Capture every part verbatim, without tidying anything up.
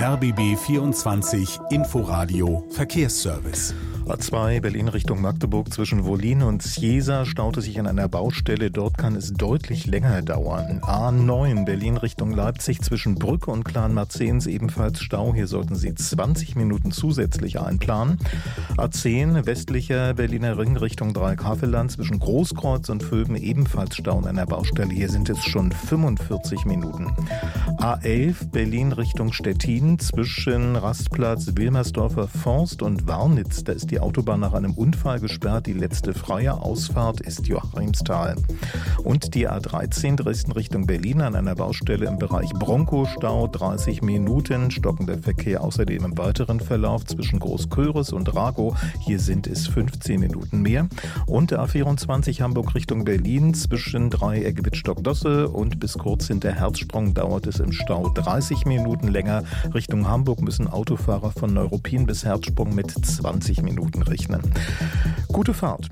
R B B vierundzwanzig Inforadio Verkehrsservice. A zwei Berlin Richtung Magdeburg zwischen Wollin und Ciesa staute sich an einer Baustelle. Dort kann es deutlich länger dauern. A neun Berlin Richtung Leipzig zwischen Brücke und Clan-Marzahns ebenfalls Stau. Hier sollten Sie zwanzig Minuten zusätzlich einplanen. A zehn westlicher Berliner Ring Richtung Dreieckhavelland zwischen Großkreuz und Vöben ebenfalls Stau an einer Baustelle. Hier sind es schon fünfundvierzig Minuten. A elf Berlin Richtung Stettin zwischen Rastplatz Wilmersdorfer Forst und Warnitz. Da ist die Autobahn nach einem Unfall gesperrt. Die letzte freie Ausfahrt ist Joachimsthal. Und die A dreizehn Dresden Richtung Berlin an einer Baustelle im Bereich Bronco-Stau. dreißig Minuten. Stockender Verkehr außerdem im weiteren Verlauf zwischen Großköris und Ragow. Hier sind es fünfzehn Minuten mehr. Und der A vierundzwanzig Hamburg Richtung Berlin zwischen Dreieck Wittstock-Dosse und bis kurz hinter Herzsprung dauert es im Stau dreißig Minuten länger. Richtung Hamburg müssen Autofahrer von Neuruppin bis Herzsprung mit zwanzig Minuten rechnen. Gute Fahrt.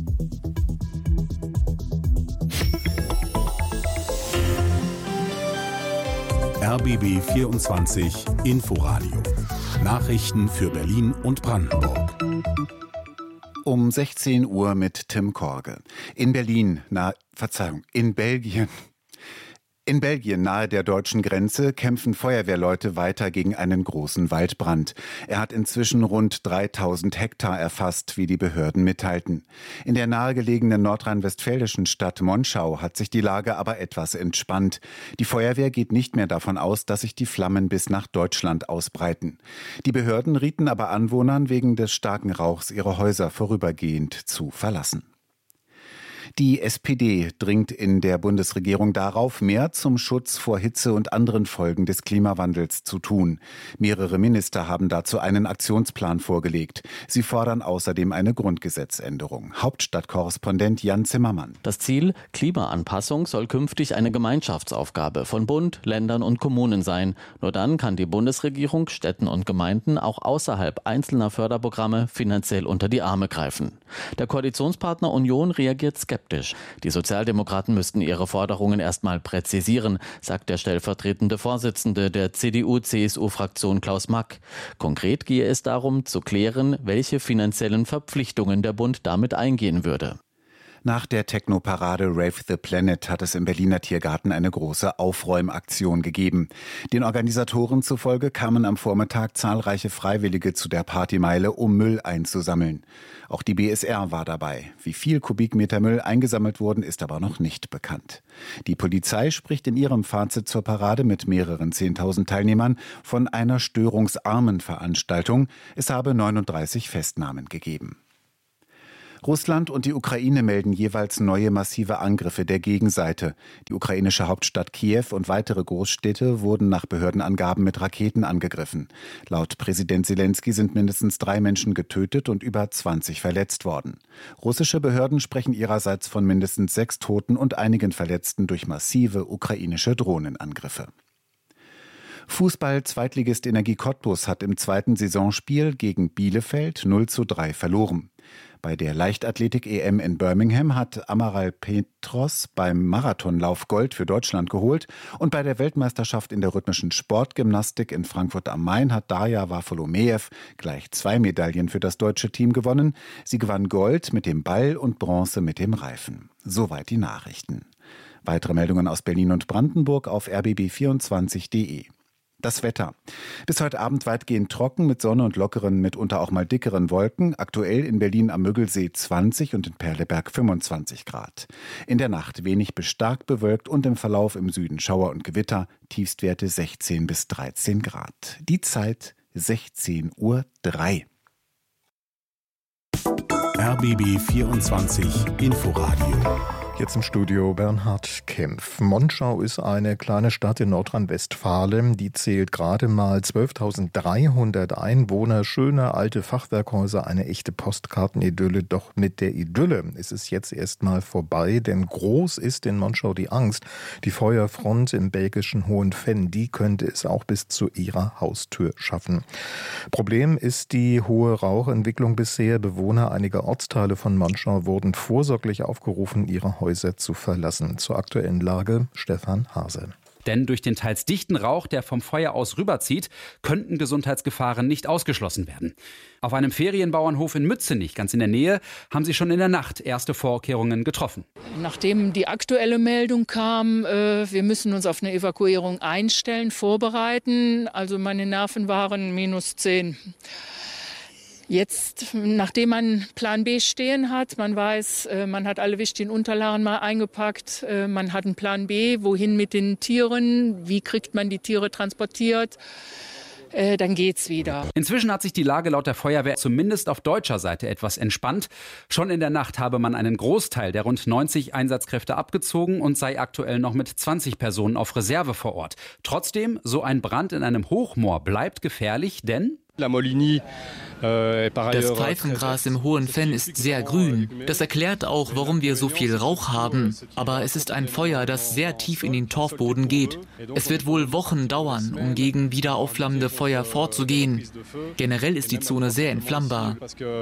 R B B vierundzwanzig Inforadio. Nachrichten für Berlin und Brandenburg. Um sechzehn Uhr mit Tim Korge. In Berlin, na, Verzeihung, in Belgien. In Belgien nahe der deutschen Grenze kämpfen Feuerwehrleute weiter gegen einen großen Waldbrand. Er hat inzwischen rund dreitausend Hektar erfasst, wie die Behörden mitteilten. In der nahegelegenen nordrhein-westfälischen Stadt Monschau hat sich die Lage aber etwas entspannt. Die Feuerwehr geht nicht mehr davon aus, dass sich die Flammen bis nach Deutschland ausbreiten. Die Behörden rieten aber Anwohnern wegen des starken Rauchs ihre Häuser vorübergehend zu verlassen. Die S P D dringt in der Bundesregierung darauf, mehr zum Schutz vor Hitze und anderen Folgen des Klimawandels zu tun. Mehrere Minister haben dazu einen Aktionsplan vorgelegt. Sie fordern außerdem eine Grundgesetzänderung. Hauptstadtkorrespondent Jan Zimmermann. Das Ziel: Klimaanpassung soll künftig eine Gemeinschaftsaufgabe von Bund, Ländern und Kommunen sein. Nur dann kann die Bundesregierung Städten und Gemeinden auch außerhalb einzelner Förderprogramme finanziell unter die Arme greifen. Der Koalitionspartner Union reagiert skeptisch. Die Sozialdemokraten müssten ihre Forderungen erstmal präzisieren, sagt der stellvertretende Vorsitzende der C D U C S U-Fraktion Klaus Mack. Konkret gehe es darum, zu klären, welche finanziellen Verpflichtungen der Bund damit eingehen würde. Nach der Techno-Parade Rave the Planet hat es im Berliner Tiergarten eine große Aufräumaktion gegeben. Den Organisatoren zufolge kamen am Vormittag zahlreiche Freiwillige zu der Partymeile, um Müll einzusammeln. Auch die B S R war dabei. Wie viel Kubikmeter Müll eingesammelt wurden, ist aber noch nicht bekannt. Die Polizei spricht in ihrem Fazit zur Parade mit mehreren zehntausend Teilnehmern von einer störungsarmen Veranstaltung. Es habe neununddreißig Festnahmen gegeben. Russland und die Ukraine melden jeweils neue massive Angriffe der Gegenseite. Die ukrainische Hauptstadt Kiew und weitere Großstädte wurden nach Behördenangaben mit Raketen angegriffen. Laut Präsident Zelensky sind mindestens drei Menschen getötet und über zwanzig verletzt worden. Russische Behörden sprechen ihrerseits von mindestens sechs Toten und einigen Verletzten durch massive ukrainische Drohnenangriffe. Fußball-Zweitligist Energie Cottbus hat im zweiten Saisonspiel gegen Bielefeld null zu drei verloren. Bei der Leichtathletik-E M in Birmingham hat Amaral Petros beim Marathonlauf Gold für Deutschland geholt und bei der Weltmeisterschaft in der rhythmischen Sportgymnastik in Frankfurt am Main hat Darja Wafolomejew gleich zwei Medaillen für das deutsche Team gewonnen. Sie gewann Gold mit dem Ball und Bronze mit dem Reifen. Soweit die Nachrichten. Weitere Meldungen aus Berlin und Brandenburg auf r b b vierundzwanzig punkt de. Das Wetter. Bis heute Abend weitgehend trocken mit Sonne und lockeren, mitunter auch mal dickeren Wolken. Aktuell in Berlin am Müggelsee zwanzig und in Perleberg fünfundzwanzig Grad. In der Nacht wenig bis stark bewölkt und im Verlauf im Süden Schauer und Gewitter. Tiefstwerte sechzehn bis dreizehn Grad. Die Zeit sechzehn Uhr drei. R B B vierundzwanzig Inforadio. Jetzt im Studio Bernhard Kempf. Monschau ist eine kleine Stadt in Nordrhein-Westfalen. Die zählt gerade mal zwölftausenddreihundert Einwohner. Schöne alte Fachwerkhäuser, eine echte Postkartenidylle. Doch mit der Idylle ist es jetzt erstmal vorbei, denn groß ist in Monschau die Angst. Die Feuerfront im belgischen Hohenfenn, die könnte es auch bis zu ihrer Haustür schaffen. Problem ist die hohe Rauchentwicklung bisher. Bewohner einiger Ortsteile von Monschau wurden vorsorglich aufgerufen, ihre Häuser zu verlassen. Zur aktuellen Lage Stefan Hase. Denn durch den teils dichten Rauch, der vom Feuer aus rüberzieht, könnten Gesundheitsgefahren nicht ausgeschlossen werden. Auf einem Ferienbauernhof in Mützenich, ganz in der Nähe, haben sie schon in der Nacht erste Vorkehrungen getroffen. Nachdem die aktuelle Meldung kam, äh, wir müssen uns auf eine Evakuierung einstellen, vorbereiten. Also meine Nerven waren minus zehn. Jetzt, nachdem man Plan B stehen hat, man weiß, äh, man hat alle wichtigen Unterlagen mal eingepackt, äh, man hat einen Plan B, wohin mit den Tieren, wie kriegt man die Tiere transportiert. Äh, dann geht's wieder. Inzwischen hat sich die Lage laut der Feuerwehr zumindest auf deutscher Seite etwas entspannt. Schon in der Nacht habe man einen Großteil der rund neunzig Einsatzkräfte abgezogen und sei aktuell noch mit zwanzig Personen auf Reserve vor Ort. Trotzdem, so ein Brand in einem Hochmoor bleibt gefährlich, denn das Pfeifengras im Hohen Fenn ist sehr grün. Das erklärt auch, warum wir so viel Rauch haben. Aber es ist ein Feuer, das sehr tief in den Torfboden geht. Es wird wohl Wochen dauern, um gegen wieder aufflammende Feuer vorzugehen. Generell ist die Zone sehr entflammbar.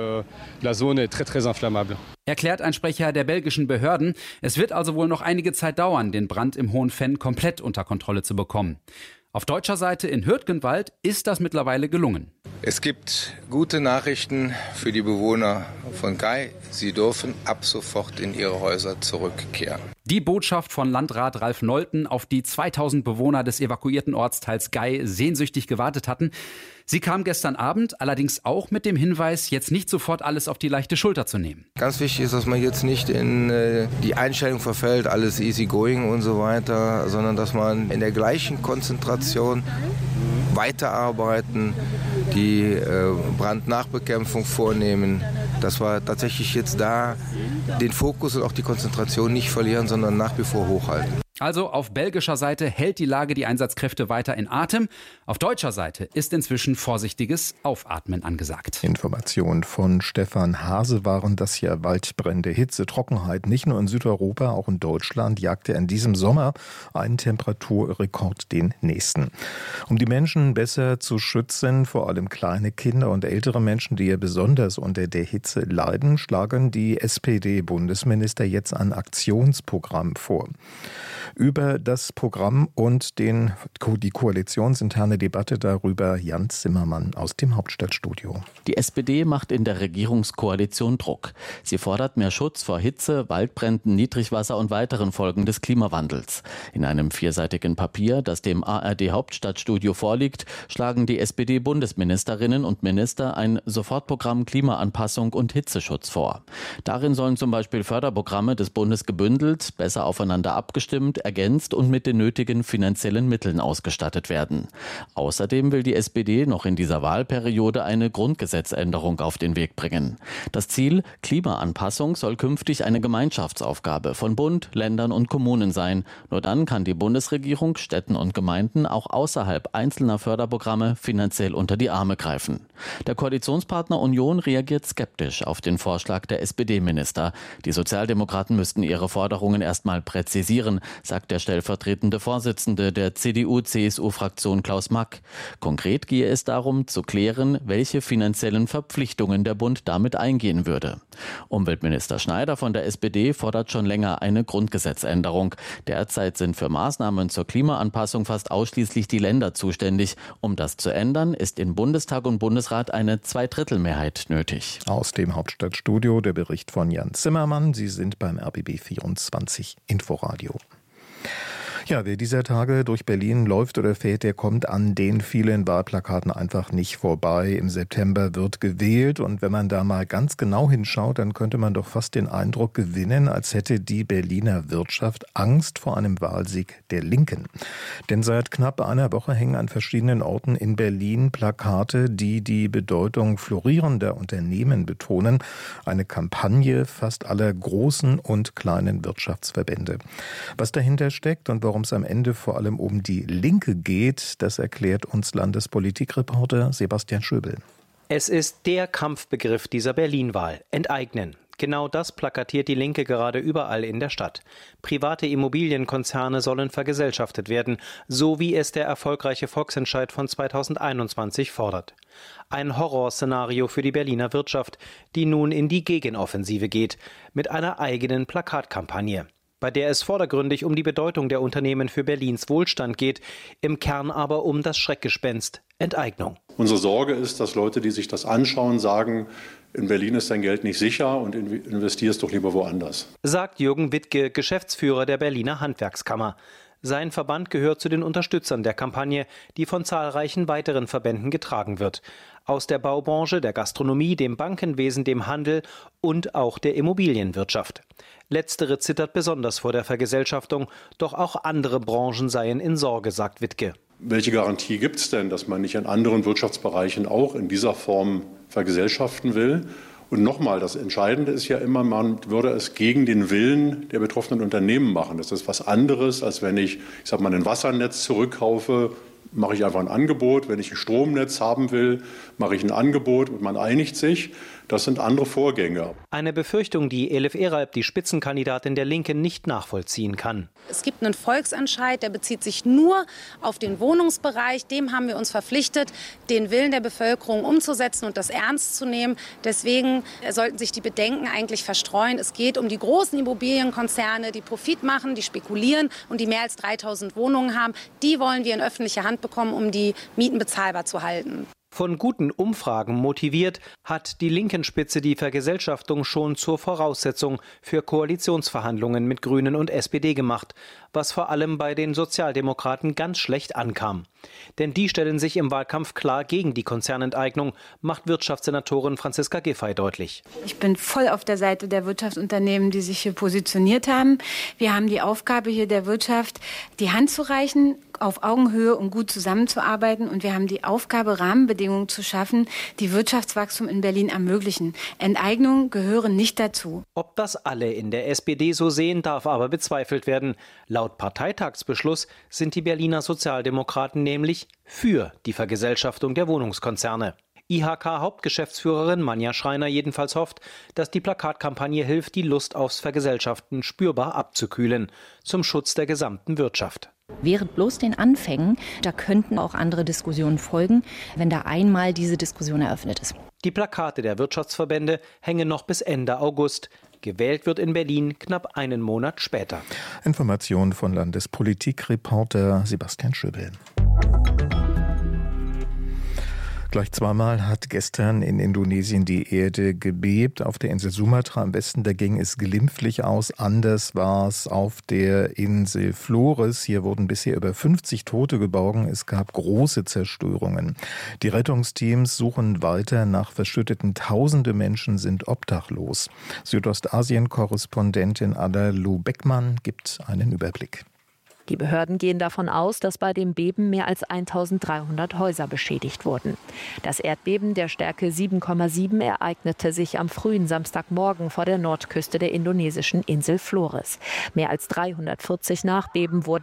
Erklärt ein Sprecher der belgischen Behörden. Es wird also wohl noch einige Zeit dauern, den Brand im Hohen Fenn komplett unter Kontrolle zu bekommen. Auf deutscher Seite in Hürtgenwald ist das mittlerweile gelungen. Es gibt gute Nachrichten für die Bewohner von Gei. Sie dürfen ab sofort in ihre Häuser zurückkehren. Die Botschaft von Landrat Ralf Nolten, auf die zweitausend Bewohner des evakuierten Ortsteils Gei sehnsüchtig gewartet hatten. Sie kam gestern Abend, allerdings auch mit dem Hinweis, jetzt nicht sofort alles auf die leichte Schulter zu nehmen. Ganz wichtig ist, dass man jetzt nicht in äh, die Einstellung verfällt, alles easy going und so weiter, sondern dass man in der gleichen Konzentration weiterarbeiten, die äh, Brandnachbekämpfung vornehmen, dass wir tatsächlich jetzt da den Fokus und auch die Konzentration nicht verlieren, sondern nach wie vor hochhalten. Also auf belgischer Seite hält die Lage die Einsatzkräfte weiter in Atem. Auf deutscher Seite ist inzwischen vorsichtiges Aufatmen angesagt. Informationen von Stefan Hase waren das hier. Waldbrände, Hitze, Trockenheit. Nicht nur in Südeuropa, auch in Deutschland jagte in diesem Sommer ein Temperaturrekord den nächsten. Um die Menschen besser zu schützen, vor allem kleine Kinder und ältere Menschen, die ja besonders unter der Hitze leiden, schlagen die S P D-Bundesminister jetzt ein Aktionsprogramm vor. Über das Programm und den, die koalitionsinterne Debatte darüber Jan Zimmermann aus dem Hauptstadtstudio. Die S P D macht in der Regierungskoalition Druck. Sie fordert mehr Schutz vor Hitze, Waldbränden, Niedrigwasser und weiteren Folgen des Klimawandels. In einem vierseitigen Papier, das dem A R D Hauptstadtstudio vorliegt, schlagen die S P D-Bundesministerinnen und Minister ein Sofortprogramm Klimaanpassung und Hitzeschutz vor. Darin sollen zum Beispiel Förderprogramme des Bundes gebündelt, besser aufeinander abgestimmt, ergänzt und mit den nötigen finanziellen Mitteln ausgestattet werden. Außerdem will die S P D noch in dieser Wahlperiode eine Grundgesetzänderung auf den Weg bringen. Das Ziel: Klimaanpassung soll künftig eine Gemeinschaftsaufgabe von Bund, Ländern und Kommunen sein. Nur dann kann die Bundesregierung Städten und Gemeinden auch außerhalb einzelner Förderprogramme finanziell unter die Arme greifen. Der Koalitionspartner Union reagiert skeptisch auf den Vorschlag der S P D-Minister. Die Sozialdemokraten müssten ihre Forderungen erstmal präzisieren, sagt der stellvertretende Vorsitzende der C D U C S U-Fraktion Klaus Mack. Konkret gehe es darum, zu klären, welche finanziellen Verpflichtungen der Bund damit eingehen würde. Umweltminister Schneider von der S P D fordert schon länger eine Grundgesetzänderung. Derzeit sind für Maßnahmen zur Klimaanpassung fast ausschließlich die Länder zuständig. Um das zu ändern, ist in Bundestag und Bundesrat eine Zweidrittelmehrheit nötig. Aus dem Hauptstadtstudio der Bericht von Jan Zimmermann. Sie sind beim R B B vierundzwanzig Inforadio. Ja, wer dieser Tage durch Berlin läuft oder fährt, der kommt an den vielen Wahlplakaten einfach nicht vorbei. Im September wird gewählt und wenn man da mal ganz genau hinschaut, dann könnte man doch fast den Eindruck gewinnen, als hätte die Berliner Wirtschaft Angst vor einem Wahlsieg der Linken. Denn seit knapp einer Woche hängen an verschiedenen Orten in Berlin Plakate, die die Bedeutung florierender Unternehmen betonen. Eine Kampagne fast aller großen und kleinen Wirtschaftsverbände. Was dahinter steckt und warum Warum es am Ende vor allem um die Linke geht, das erklärt uns Landespolitikreporter Sebastian Schöbel. Es ist der Kampfbegriff dieser Berlin-Wahl: Enteignen. Genau das plakatiert die Linke gerade überall in der Stadt. Private Immobilienkonzerne sollen vergesellschaftet werden, so wie es der erfolgreiche Volksentscheid von zweitausendeinundzwanzig fordert. Ein Horrorszenario für die Berliner Wirtschaft, die nun in die Gegenoffensive geht, mit einer eigenen Plakatkampagne. bei der es vordergründig um die Bedeutung der Unternehmen für Berlins Wohlstand geht, im Kern aber um das Schreckgespenst Enteignung. Unsere Sorge ist, dass Leute, die sich das anschauen, sagen, in Berlin ist dein Geld nicht sicher und investierst doch lieber woanders. Sagt Jürgen Wittke, Geschäftsführer der Berliner Handwerkskammer. Sein Verband gehört zu den Unterstützern der Kampagne, die von zahlreichen weiteren Verbänden getragen wird. Aus der Baubranche, der Gastronomie, dem Bankenwesen, dem Handel und auch der Immobilienwirtschaft. Letztere zittert besonders vor der Vergesellschaftung, doch auch andere Branchen seien in Sorge, sagt Wittke. Welche Garantie gibt es denn, dass man nicht in anderen Wirtschaftsbereichen auch in dieser Form vergesellschaften will? Und nochmal, das Entscheidende ist ja immer, man würde es gegen den Willen der betroffenen Unternehmen machen. Das ist was anderes, als wenn ich, ich sag mal, ein Wassernetz zurückkaufe, mache ich einfach ein Angebot. Wenn ich ein Stromnetz haben will, mache ich ein Angebot und man einigt sich. Das sind andere Vorgänge. Eine Befürchtung, die Elif Eralp, die Spitzenkandidatin der Linken, nicht nachvollziehen kann. Es gibt einen Volksentscheid, der bezieht sich nur auf den Wohnungsbereich. Dem haben wir uns verpflichtet, den Willen der Bevölkerung umzusetzen und das ernst zu nehmen. Deswegen sollten sich die Bedenken eigentlich verstreuen. Es geht um die großen Immobilienkonzerne, die Profit machen, die spekulieren und die mehr als dreitausend Wohnungen haben. Die wollen wir in öffentliche Hand bekommen, um die Mieten bezahlbar zu halten. Von guten Umfragen motiviert, hat die Linken-Spitze die Vergesellschaftung schon zur Voraussetzung für Koalitionsverhandlungen mit Grünen und S P D gemacht, was vor allem bei den Sozialdemokraten ganz schlecht ankam. Denn die stellen sich im Wahlkampf klar gegen die Konzernenteignung, macht Wirtschaftssenatorin Franziska Giffey deutlich. Ich bin voll auf der Seite der Wirtschaftsunternehmen, die sich hier positioniert haben. Wir haben die Aufgabe, hier der Wirtschaft die Hand zu reichen, auf Augenhöhe und gut zusammenzuarbeiten. Und wir haben die Aufgabe, Rahmenbedingungen zu schaffen, die Wirtschaftswachstum in Berlin ermöglichen. Enteignungen gehören nicht dazu. Ob das alle in der S P D so sehen, darf aber bezweifelt werden. Laut Parteitagsbeschluss sind die Berliner Sozialdemokraten nämlich für die Vergesellschaftung der Wohnungskonzerne. I H K-Hauptgeschäftsführerin Manja Schreiner jedenfalls hofft, dass die Plakatkampagne hilft, die Lust aufs Vergesellschaften spürbar abzukühlen, zum Schutz der gesamten Wirtschaft. Während bloß den Anfängen, da könnten auch andere Diskussionen folgen, wenn da einmal diese Diskussion eröffnet ist. Die Plakate der Wirtschaftsverbände hängen noch bis Ende August. Gewählt wird in Berlin knapp einen Monat später. Informationen von Landespolitikreporter Sebastian Schöbel. Gleich zweimal hat gestern in Indonesien die Erde gebebt. Auf der Insel Sumatra am Westen, da ging es glimpflich aus. Anders war es auf der Insel Flores. Hier wurden bisher über fünfzig Tote geborgen. Es gab große Zerstörungen. Die Rettungsteams suchen weiter nach Verschütteten. Tausende Menschen sind obdachlos. Südostasien-Korrespondentin Ada Lu Beckmann gibt einen Überblick. Die Behörden gehen davon aus, dass bei dem Beben mehr als eintausenddreihundert Häuser beschädigt wurden. Das Erdbeben der Stärke sieben Komma sieben ereignete sich am frühen Samstagmorgen vor der Nordküste der indonesischen Insel Flores. Mehr als dreihundertvierzig Nachbeben wurden